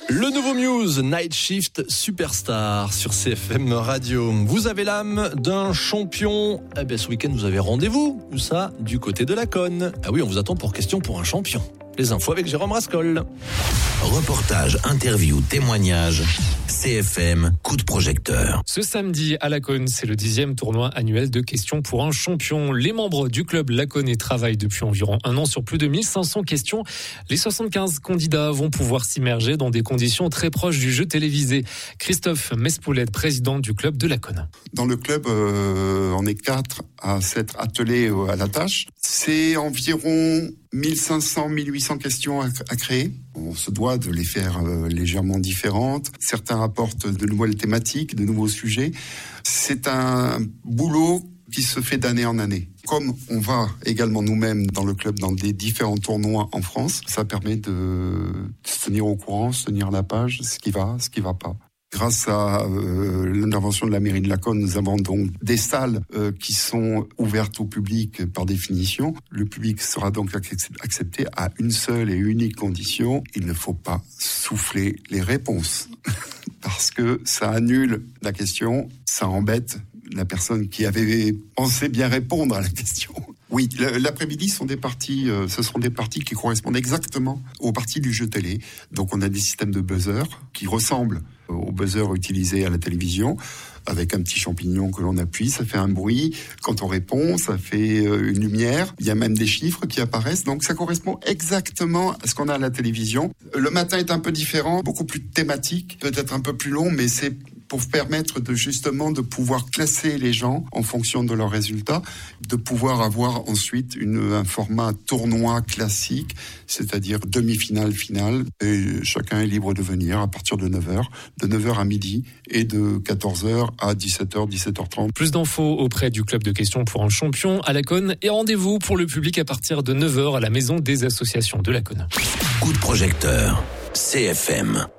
Le nouveau Muse, Night Shift Superstar sur CFM Radio. Vous avez l'âme d'un champion. Eh bien, ce week-end, vous avez rendez-vous. Où ça? Du côté de la Conne. Ah oui, on vous attend pour question pour un champion. Les infos avec Jérôme Rascol. Reportage, interview, témoignage. CFM, coup de projecteur. Ce samedi à Laconne, c'est le 10e tournoi annuel de questions pour un champion. Les membres du club Laconne travaillent depuis environ un an sur plus de 1500 questions. Les 75 candidats vont pouvoir s'immerger dans des conditions très proches du jeu télévisé. Christophe Mespoulette, président du club de Laconne. Dans le club, on est 4 à s'être attelés à la tâche. C'est environ 1500-1800 questions à créer. On se doit de les faire légèrement différentes. Certains apportent de nouvelles thématiques, de nouveaux sujets. C'est un boulot qui se fait d'année en année. Comme on va également nous-mêmes dans le club dans des différents tournois en France, ça permet de se tenir au courant, se tenir à la page, ce qui va pas. Grâce à l'intervention de la mairie de Laconne, nous avons donc des salles qui sont ouvertes au public par définition. Le public sera donc accepté à une seule et unique condition. Il ne faut pas souffler les réponses parce que ça annule la question, ça embête la personne qui avait pensé bien répondre à la question. Oui, l'après-midi ce seront des parties qui correspondent exactement aux parties du jeu télé. Donc on a des systèmes de buzzer qui ressemblent aux buzzers utilisés à la télévision, avec un petit champignon que l'on appuie, ça fait un bruit. Quand on répond, ça fait une lumière. Il y a même des chiffres qui apparaissent. Donc ça correspond exactement à ce qu'on a à la télévision. Le matin est un peu différent, beaucoup plus thématique, peut-être un peu plus long, mais c'est pour permettre justement de pouvoir classer les gens en fonction de leurs résultats, de pouvoir avoir ensuite un format tournoi classique, c'est-à-dire demi-finale, finale, et chacun est libre de venir à partir de 9h, de 9h à midi et de 14h à 17h, 17h30. Plus d'infos auprès du club de questions pour un champion à Laconne et rendez-vous pour le public à partir de 9h à la maison des associations de Laconne. Coup de projecteur, CFM.